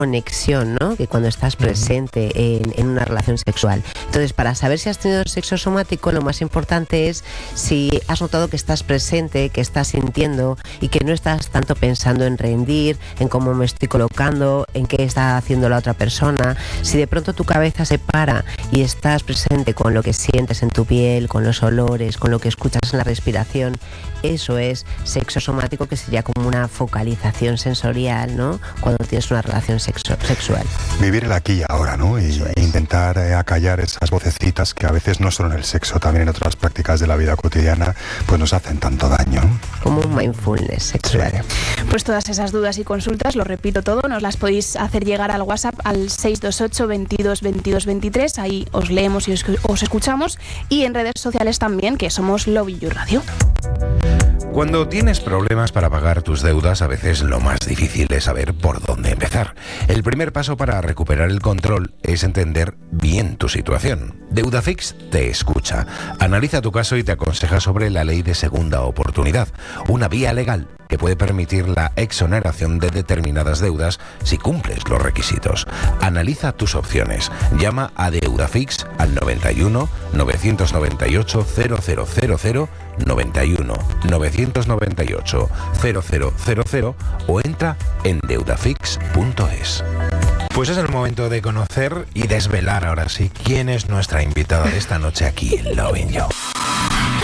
conexión, ¿no?, que cuando estás presente en una relación sexual. Entonces, para saber si has tenido sexo somático, lo más importante es si has notado que estás presente, que estás sintiendo y que no estás tanto pensando en rendir, en cómo me estoy colocando, en qué está haciendo la otra persona. Si de pronto tu cabeza se para y estás presente con lo que sientes en tu piel, con los olores, con lo que escuchas en la respiración, eso es sexo somático, que sería como una focalización sensorial, ¿no?, cuando tienes una relación sexual. Vivir el aquí y ahora, ¿no? Y intentar acallar esas vocecitas que a veces no solo en el sexo, también en otras prácticas de la vida cotidiana, pues nos hacen tanto daño. Como un mindfulness sexual. Sí. Pues todas esas dudas y consultas, lo repito todo, nos las podéis hacer llegar al WhatsApp al 628 22 22 23. Ahí os leemos y os escuchamos. Y en redes sociales también, que somos Love You Radio. Cuando tienes problemas para pagar tus deudas, a veces lo más difícil es saber por dónde empezar. El primer paso para recuperar el control es entender bien tu situación. Deudafix te escucha, analiza tu caso y te aconseja sobre la ley de segunda oportunidad, una vía legal que puede permitir la exoneración de determinadas deudas si cumples los requisitos. Analiza tus opciones. Llama a Deudafix al 91 998 0000 91 998 0000 o entra en deudafix.es. Pues es el momento de conocer y desvelar ahora sí quién es nuestra invitada de esta noche aquí en Loving You.